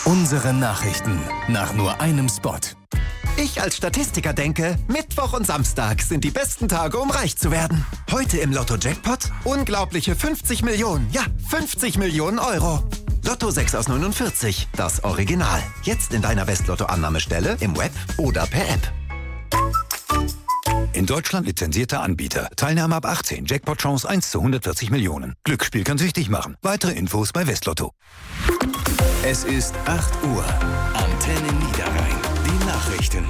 Unsere Nachrichten nach nur einem Spot. Ich als Statistiker denke, Mittwoch und Samstag sind die besten Tage, um reich zu werden. Heute im Lotto-Jackpot unglaubliche 50 Millionen. Ja, 50 Millionen Euro. Lotto 6 aus 49, das Original. Jetzt in deiner Westlotto-Annahmestelle, im Web oder per App. In Deutschland lizenzierter Anbieter. Teilnahme ab 18. Jackpot-Chance 1 zu 140 Millionen. Glücksspiel kann süchtig machen. Weitere Infos bei Westlotto. Es ist 8 Uhr. Antenne Niederrhein. Die Nachrichten.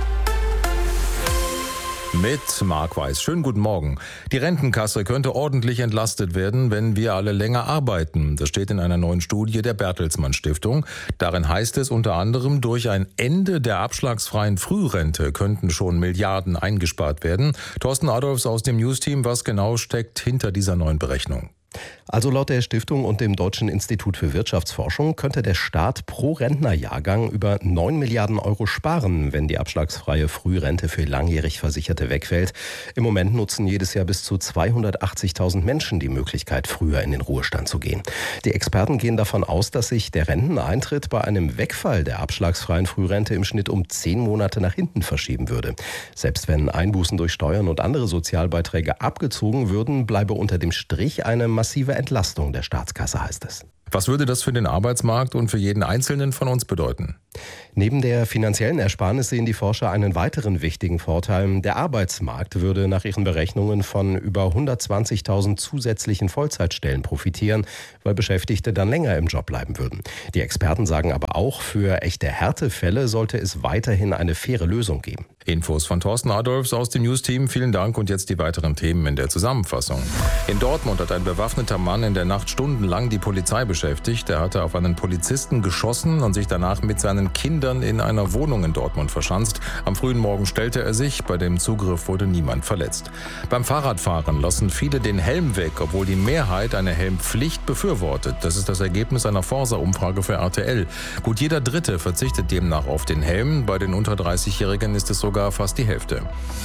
Mit Marc Weiß. Schönen guten Morgen. Die Rentenkasse könnte ordentlich entlastet werden, wenn wir alle länger arbeiten. Das steht in einer neuen Studie der Bertelsmann Stiftung. Darin heißt es unter anderem, durch ein Ende der abschlagsfreien Frührente könnten schon Milliarden eingespart werden. Thorsten Adolfs aus dem News-Team, was genau steckt hinter dieser neuen Berechnung? Also laut der Stiftung und dem Deutschen Institut für Wirtschaftsforschung könnte der Staat pro Rentnerjahrgang über 9 Milliarden Euro sparen, wenn die abschlagsfreie Frührente für langjährig Versicherte wegfällt. Im Moment nutzen jedes Jahr bis zu 280.000 Menschen die Möglichkeit, früher in den Ruhestand zu gehen. Die Experten gehen davon aus, dass sich der Renteneintritt bei einem Wegfall der abschlagsfreien Frührente im Schnitt um 10 Monate nach hinten verschieben würde. Selbst wenn Einbußen durch Steuern und andere Sozialbeiträge abgezogen würden, bleibe unter dem Strich eine massive Entlastung der Staatskasse, heißt es. Was würde das für den Arbeitsmarkt und für jeden Einzelnen von uns bedeuten? Neben der finanziellen Ersparnis sehen die Forscher einen weiteren wichtigen Vorteil. Der Arbeitsmarkt würde nach ihren Berechnungen von über 120.000 zusätzlichen Vollzeitstellen profitieren, weil Beschäftigte dann länger im Job bleiben würden. Die Experten sagen aber auch, für echte Härtefälle sollte es weiterhin eine faire Lösung geben. Infos von Thorsten Adolfs aus dem News-Team. Vielen Dank und jetzt die weiteren Themen in der Zusammenfassung. In Dortmund hat ein bewaffneter Mann in der Nacht stundenlang die Polizei beschäftigt. Er hatte auf einen Polizisten geschossen und sich danach mit seinen Kindern in einer Wohnung in Dortmund verschanzt. Am frühen Morgen stellte er sich. Bei dem Zugriff wurde niemand verletzt. Beim Fahrradfahren lassen viele den Helm weg, obwohl die Mehrheit eine Helmpflicht befürwortet. Das ist das Ergebnis einer Forsa-Umfrage für RTL. Gut jeder Dritte verzichtet demnach auf den Helm. Bei den unter 30-Jährigen ist es sogar fast die Hälfte.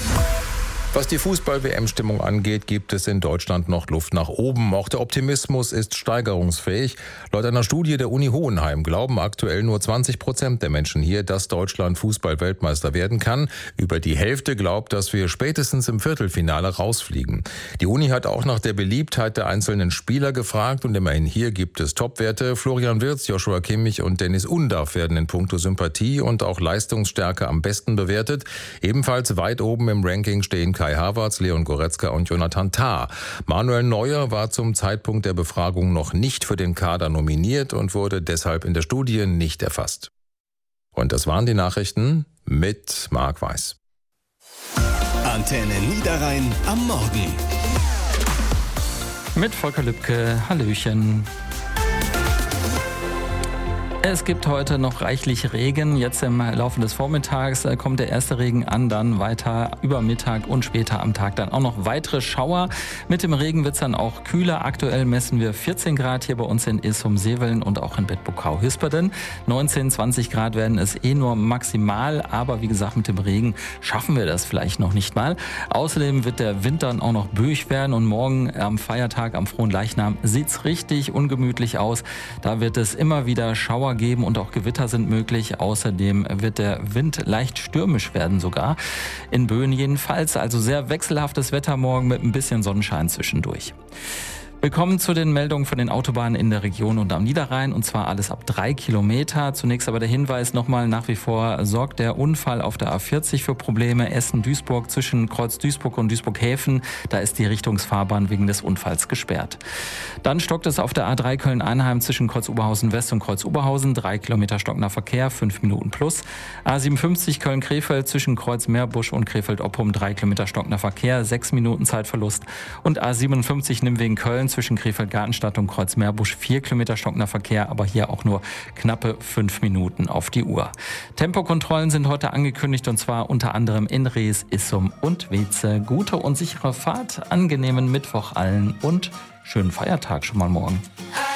Was die Fußball-WM-Stimmung angeht, gibt es in Deutschland noch Luft nach oben. Auch der Optimismus ist steigerungsfähig. Laut einer Studie der Uni Hohenheim glauben aktuell nur 20% der Menschen hier, dass Deutschland Fußball-Weltmeister werden kann. Über die Hälfte glaubt, dass wir spätestens im Viertelfinale rausfliegen. Die Uni hat auch nach der Beliebtheit der einzelnen Spieler gefragt und immerhin hier gibt es Topwerte. Florian Wirtz, Joshua Kimmich und Dennis Undaff werden in puncto Sympathie und auch Leistungsstärke am besten bewertet. Ebenfalls weit oben im Ranking stehen Kai Havertz, Leon Goretzka und Jonathan Tah. Manuel Neuer war zum Zeitpunkt der Befragung noch nicht für den Kader nominiert und wurde deshalb in der Studie nicht erfasst. Und das waren die Nachrichten mit Marc Weiß. Antenne Niederrhein am Morgen. Mit Volker Lübke, Hallöchen. Es gibt heute noch reichlich Regen. Jetzt im Laufe des Vormittags kommt der erste Regen an, dann weiter über Mittag und später am Tag dann auch noch weitere Schauer. Mit dem Regen wird es dann auch kühler. Aktuell messen wir 14 Grad hier bei uns in Ilsum-Seveln und auch in Bedburg-Hüsperden. 19, 20 Grad werden es nur maximal, aber wie gesagt, mit dem Regen schaffen wir das vielleicht noch nicht mal. Außerdem wird der Wind dann auch noch böig werden und morgen am Feiertag, am Fronleichnam, sieht es richtig ungemütlich aus. Da wird es immer wieder Schauer geben und auch Gewitter sind möglich. Außerdem wird der Wind leicht stürmisch werden sogar. In Böen jedenfalls. Also sehr wechselhaftes Wetter morgen mit ein bisschen Sonnenschein zwischendurch. Willkommen zu den Meldungen von den Autobahnen in der Region und am Niederrhein, und zwar alles ab 3 Kilometer. Zunächst aber der Hinweis nochmal, nach wie vor sorgt der Unfall auf der A40 für Probleme. Essen-Duisburg zwischen Kreuz Duisburg und Duisburg-Häfen, da ist die Richtungsfahrbahn wegen des Unfalls gesperrt. Dann stockt es auf der A3 Köln-Einheim zwischen Kreuz Oberhausen-West und Kreuz Oberhausen, 3 Kilometer stockender Verkehr, 5 Minuten plus. A57 Köln-Krefeld zwischen Kreuz Meerbusch und Krefeld-Oppum, 3 Kilometer stockender Verkehr, 6 Minuten Zeitverlust. Und A57 Nimwegen-Köln zwischen Krefeld-Gartenstadt und Kreuz-Meerbusch, 4 Kilometer stockender Verkehr, aber hier auch nur knappe 5 Minuten auf die Uhr. Tempokontrollen sind heute angekündigt, und zwar unter anderem in Rees, Issum und Weze. Gute und sichere Fahrt, angenehmen Mittwoch allen und schönen Feiertag schon mal morgen.